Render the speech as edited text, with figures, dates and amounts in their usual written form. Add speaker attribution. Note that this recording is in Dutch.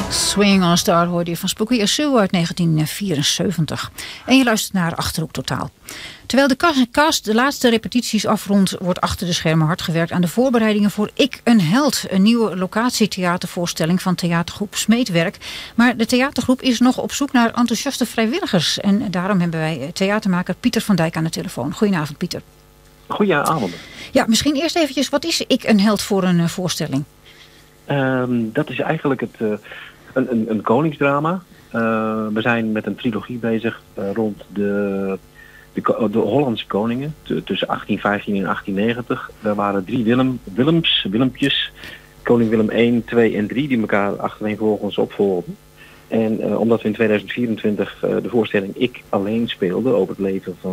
Speaker 1: Swinging on a Star hoorde je van Spooky Asu uit 1974. En je luistert naar Achterhoek Totaal. Terwijl de cast de laatste repetities afrondt, wordt achter de schermen hard gewerkt aan de voorbereidingen voor Ik een Held. Een nieuwe locatietheatervoorstelling van theatergroep Smeetwerk. Maar de theatergroep is nog op zoek naar enthousiaste vrijwilligers. En daarom hebben wij theatermaker Pieter van Dijk aan de telefoon. Goedenavond, Pieter.
Speaker 2: Goedenavond.
Speaker 1: Ja, misschien eerst eventjes, wat is Ik een Held voor een voorstelling?
Speaker 2: Dat is eigenlijk een koningsdrama. We zijn met een trilogie bezig rond de Hollandse koningen tussen 1815 en 1890. Er waren 3 Willempjes, koning Willem 1, 2 en 3, die elkaar achtereenvolgens opvolgden. En omdat we in 2024 de voorstelling Ik Alleen speelden over het leven van